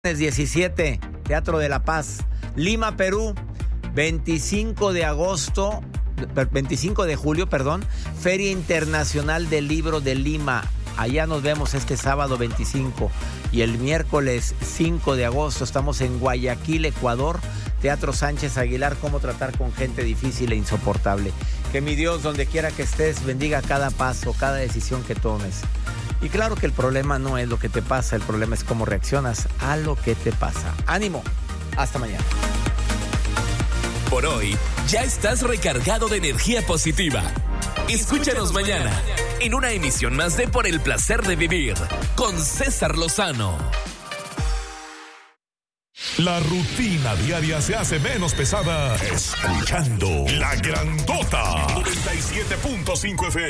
17, Teatro de la Paz, Lima, Perú, 25 de julio, Feria Internacional del Libro de Lima. Allá nos vemos este sábado 25 y el miércoles 5 de agosto estamos en Guayaquil, Ecuador, Teatro Sánchez Aguilar, cómo tratar con gente difícil e insoportable. Que mi Dios, donde quiera que estés, bendiga cada paso, cada decisión que tomes. Y claro que el problema no es lo que te pasa, el problema es cómo reaccionas a lo que te pasa. ¡Ánimo! Hasta mañana. Por hoy, ya estás recargado de energía positiva. Escúchanos mañana en una emisión más de Por el Placer de Vivir con César Lozano. La rutina diaria se hace menos pesada escuchando La Grandota 97.5 FM.